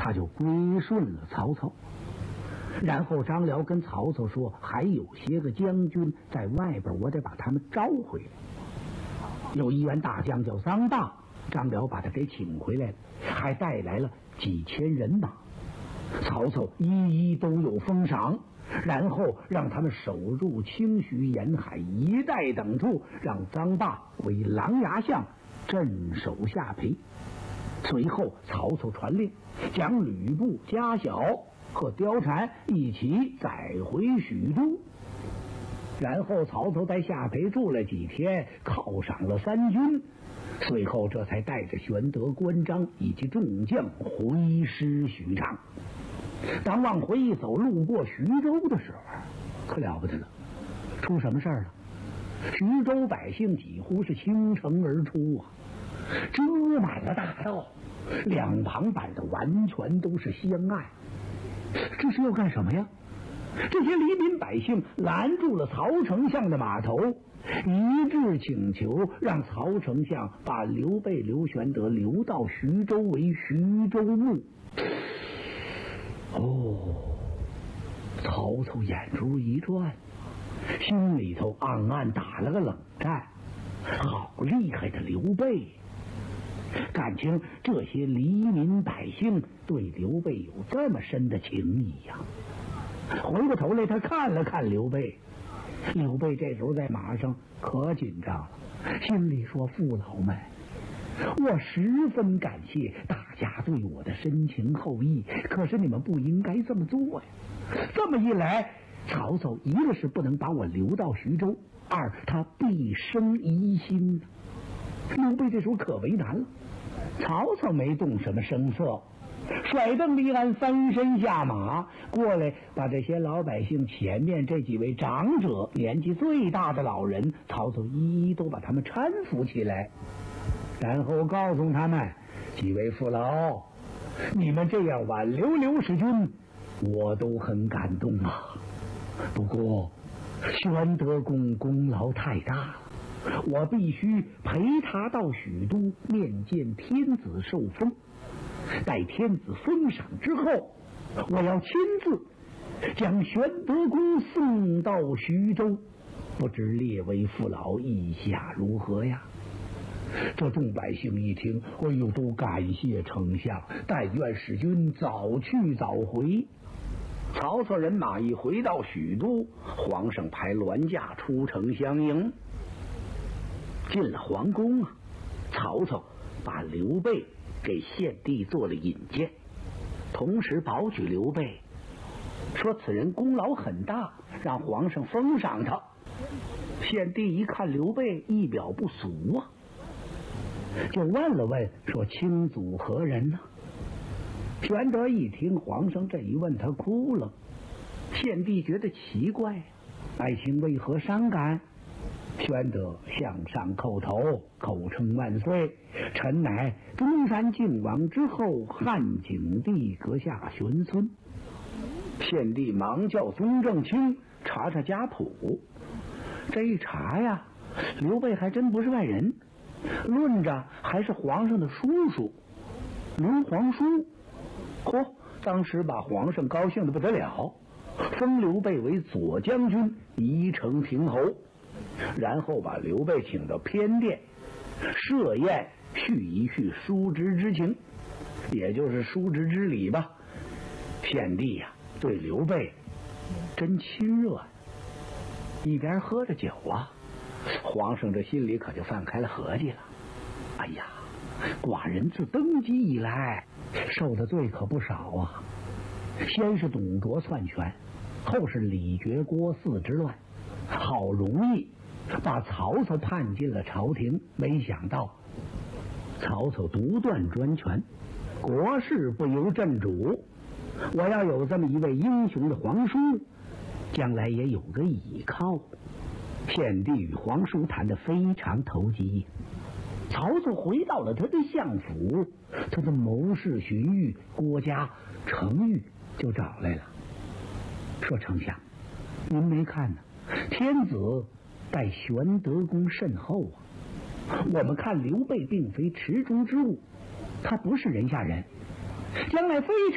他就归顺了曹操。然后张辽跟曹操说，还有些个将军在外边，我得把他们招回来。有一员大将叫臧霸，张辽把他给请回来了，还带来了几千人马。曹操一一都有封赏，然后让他们守住清徐、沿海一带等处，让臧霸为琅琊相，镇守下邳。随后曹操传令，将吕布、家小和貂蝉一起载回许都。然后曹操在下邳住了几天，犒赏了三军，随后这才带着玄德、关张以及众将回师许昌。当往回一走，路过徐州的时候，可了不得了，出什么事儿了？徐州百姓几乎是倾城而出啊，遮满了大道，两旁摆的完全都是香案。这是要干什么呀？这些黎民百姓拦住了曹丞相的码头，一致请求让曹丞相把刘备、刘玄德留到徐州为徐州牧。曹操眼珠一转，心里头暗暗打了个冷战。好厉害的刘备！感情这些黎民百姓对刘备有这么深的情谊呀。回过头来，他看了看刘备，刘备这时候在马上可紧张了，心里说：父老们，我十分感谢大家对我的深情厚谊，可是你们不应该这么做呀。这么一来，曹操一个是不能把我留到徐州，二他必生疑心。刘备这时候可为难了。曹操没动什么声色，甩蹬离鞍，翻身下马过来，把这些老百姓前面这几位长者，年纪最大的老人，曹操一一都把他们搀扶起来，然后告诉他们：几位父老，你们这样挽留刘使君，我都很感动啊。不过玄德公功劳太大了，我必须陪他到许都面见天子受封，待天子封赏之后，我要亲自将玄德公送到徐州，不知列位父老意下如何呀？这众百姓一听，哎呦，都感谢丞相，但愿使君早去早回。曹操人马一回到许都，皇上派銮驾出城相迎。进了皇宫啊，曹操把刘备给献帝做了引荐，同时保举刘备，说此人功劳很大，让皇上封赏他。献帝一看刘备一表不俗啊，就问了问，说卿祖何人呢？玄德一听皇上这一问，他哭了。献帝觉得奇怪，爱卿为何伤感？玄德向上叩头，口称万岁，臣乃中山靖王之后汉景帝阁下玄孙。献帝忙叫宗正卿查查家谱，这一查呀，刘备还真不是外人，论着还是皇上的叔叔刘皇叔。当时把皇上高兴得不得了，封刘备为左将军，宜城平侯，然后把刘备请到偏殿设宴，叙一叙叔侄之情，也就是叔侄之礼吧。献帝呀，对刘备真亲热，一边喝着酒啊，皇上这心里可就放开了合计了。哎呀，寡人自登基以来受的罪可不少啊，先是董卓篡权，后是李傕郭汜之乱，好容易把曹操判进了朝廷，没想到曹操独断专权，国事不由朕主。我要有这么一位英雄的皇叔，将来也有个依靠。献帝与皇叔谈得非常投机。曹操回到了他的相府，他的谋士荀彧、郭嘉、程昱就找来了，说：丞相，您没看呢，天子待玄德公甚厚啊，我们看刘备并非池中之物，他不是人下人，将来非常